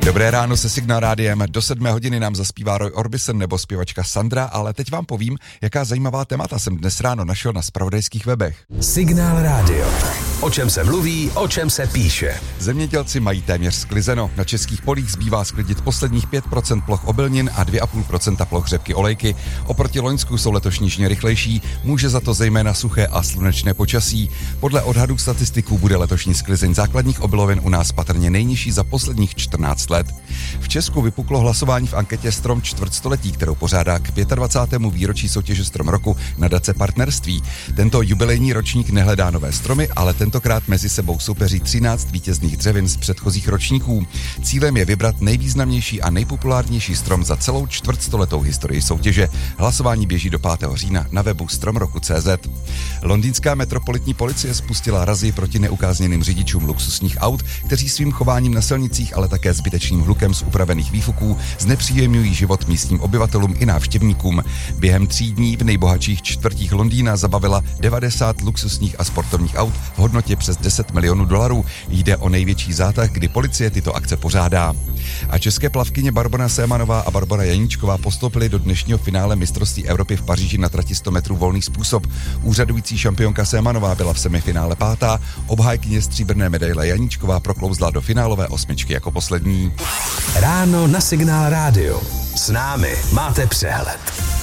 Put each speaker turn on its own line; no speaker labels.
Dobré ráno se Signál rádiem. Do 7 hodiny nám zaspívá Roy Orbison nebo zpěvačka Sandra, ale teď vám povím, jaká zajímavá témata jsem dnes ráno našel na zpravodajských webech.
Signál rádio. O čem se mluví, o čem se píše.
Zemědělci mají téměř sklizeno. Na českých polích zbývá sklidit posledních 5% ploch obilnin a 2,5% ploch řepky olejky. Oproti loňsku jsou letošní žně rychlejší, může za to zejména suché a slunečné počasí. Podle odhadů statistiků bude letošní sklizeň základních obilovin u nás patrně nejnižší za posledních 14 let. V Česku vypuklo hlasování v anketě Strom čtvrtstoletí, kterou pořádá k 25. výročí soutěže Strom roku nadace Partnerství. Tento jubilejní ročník nehledá nové stromy, ale tentokrát mezi sebou soupeří 13 vítězných dřevin z předchozích ročníků. Cílem je vybrat nejvýznamnější a nejpopulárnější strom za celou čtvrtstoletou historii soutěže. Hlasování běží do 5. října na webu stromroku.cz. Londýnská metropolitní policie spustila razy proti neukázněným řidičům luxusních aut, kteří svým chováním na silnicích, ale také zbytečným hlukem z upravených výfuků znepříjemňují život místním obyvatelům i návštěvníkům. Během 3 dní v nejbohatších čtvrtích Londýna zabavila 90 luxusních a sportovních aut v hodnotě přes 10 milionů dolarů. Jde o největší zátah, kdy policie tyto akce pořádá. A české plavkyně Barbora Sémanová a Barbora Janíčková postoupily do dnešního finále mistrovství Evropy v Paříži na trati 100 metrů volný způsob. Úřadující šampionka Sémanová byla v semifinále 5. Obhájkyně stříbrné medaile Janíčková proklouzla do finálové 8 jako poslední.
Ráno na Signál rádio. S námi máte přehled.